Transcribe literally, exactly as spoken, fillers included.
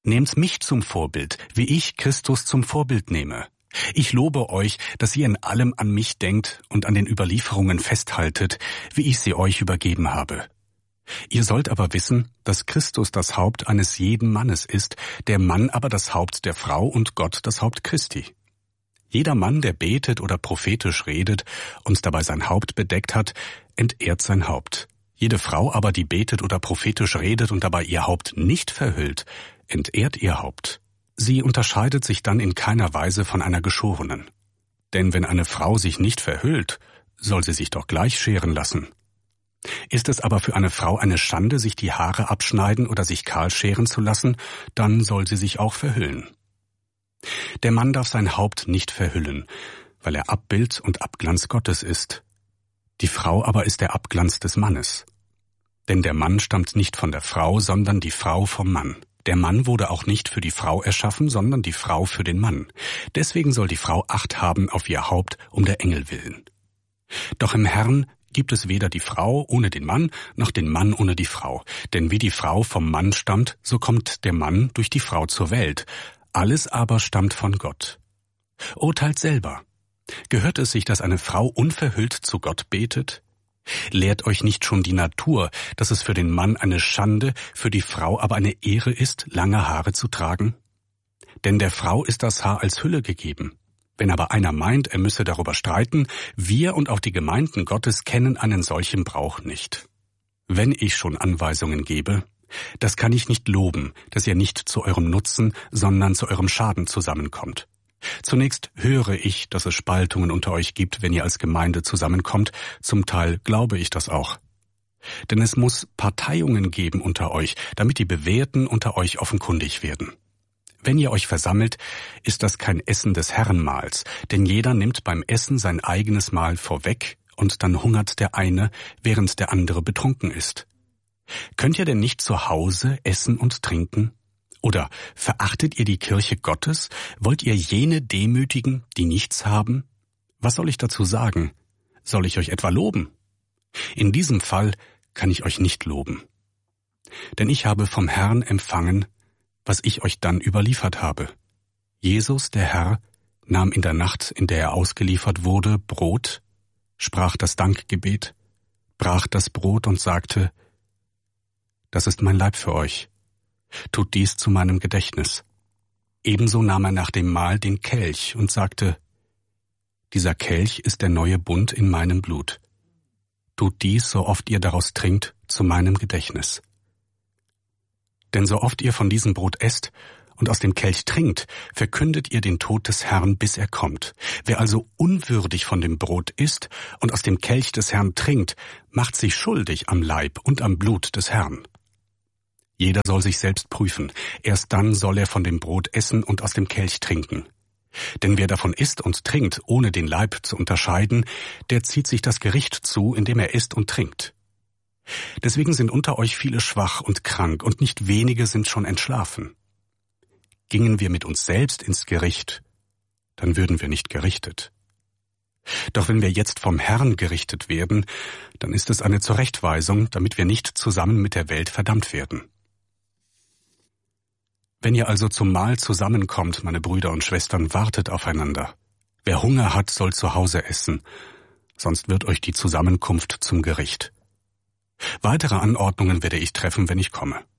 Nehmt mich zum Vorbild, wie ich Christus zum Vorbild nehme. Ich lobe euch, dass ihr in allem an mich denkt und an den Überlieferungen festhaltet, wie ich sie euch übergeben habe. Ihr sollt aber wissen, dass Christus das Haupt eines jeden Mannes ist, der Mann aber das Haupt der Frau und Gott das Haupt Christi. Jeder Mann, der betet oder prophetisch redet und dabei sein Haupt bedeckt hat, entehrt sein Haupt. Jede Frau aber, die betet oder prophetisch redet und dabei ihr Haupt nicht verhüllt, entehrt ihr Haupt. Sie unterscheidet sich dann in keiner Weise von einer Geschorenen. Denn wenn eine Frau sich nicht verhüllt, soll sie sich doch gleich scheren lassen. Ist es aber für eine Frau eine Schande, sich die Haare abschneiden oder sich kahl scheren zu lassen, dann soll sie sich auch verhüllen. Der Mann darf sein Haupt nicht verhüllen, weil er Abbild und Abglanz Gottes ist. Die Frau aber ist der Abglanz des Mannes. Denn der Mann stammt nicht von der Frau, sondern die Frau vom Mann. Der Mann wurde auch nicht für die Frau erschaffen, sondern die Frau für den Mann. Deswegen soll die Frau Acht haben auf ihr Haupt um der Engel willen. Doch im Herrn gibt es weder die Frau ohne den Mann, noch den Mann ohne die Frau. Denn wie die Frau vom Mann stammt, so kommt der Mann durch die Frau zur Welt. Alles aber stammt von Gott. Urteilt selber. Gehört es sich, dass eine Frau unverhüllt zu Gott betet? Lehrt euch nicht schon die Natur, dass es für den Mann eine Schande, für die Frau aber eine Ehre ist, lange Haare zu tragen? Denn der Frau ist das Haar als Hülle gegeben. Wenn aber einer meint, er müsse darüber streiten, wir und auch die Gemeinden Gottes kennen einen solchen Brauch nicht. Wenn ich schon Anweisungen gebe, das kann ich nicht loben, dass ihr nicht zu eurem Nutzen, sondern zu eurem Schaden zusammenkommt. Zunächst höre ich, dass es Spaltungen unter euch gibt, wenn ihr als Gemeinde zusammenkommt. Zum Teil glaube ich das auch. Denn es muss Parteiungen geben unter euch, damit die Bewährten unter euch offenkundig werden. Wenn ihr euch versammelt, ist das kein Essen des Herrenmahls, denn jeder nimmt beim Essen sein eigenes Mahl vorweg und dann hungert der eine, während der andere betrunken ist. Könnt ihr denn nicht zu Hause essen und trinken? Oder verachtet ihr die Kirche Gottes? Wollt ihr jene demütigen, die nichts haben? Was soll ich dazu sagen? Soll ich euch etwa loben? In diesem Fall kann ich euch nicht loben. Denn ich habe vom Herrn empfangen, was ich euch dann überliefert habe. Jesus, der Herr, nahm in der Nacht, in der er ausgeliefert wurde, Brot, sprach das Dankgebet, brach das Brot und sagte, das ist mein Leib für euch. Tut dies zu meinem Gedächtnis. Ebenso nahm er nach dem Mahl den Kelch und sagte, dieser Kelch ist der neue Bund in meinem Blut. Tut dies, so oft ihr daraus trinkt, zu meinem Gedächtnis. Denn so oft ihr von diesem Brot esst und aus dem Kelch trinkt, verkündet ihr den Tod des Herrn, bis er kommt. Wer also unwürdig von dem Brot isst und aus dem Kelch des Herrn trinkt, macht sich schuldig am Leib und am Blut des Herrn. Jeder soll sich selbst prüfen, erst dann soll er von dem Brot essen und aus dem Kelch trinken. Denn wer davon isst und trinkt, ohne den Leib zu unterscheiden, der zieht sich das Gericht zu, indem er isst und trinkt. Deswegen sind unter euch viele schwach und krank, und nicht wenige sind schon entschlafen. Gingen wir mit uns selbst ins Gericht, dann würden wir nicht gerichtet. Doch wenn wir jetzt vom Herrn gerichtet werden, dann ist es eine Zurechtweisung, damit wir nicht zusammen mit der Welt verdammt werden. Wenn ihr also zum Mahl zusammenkommt, meine Brüder und Schwestern, wartet aufeinander. Wer Hunger hat, soll zu Hause essen, sonst wird euch die Zusammenkunft zum Gericht. Weitere Anordnungen werde ich treffen, wenn ich komme.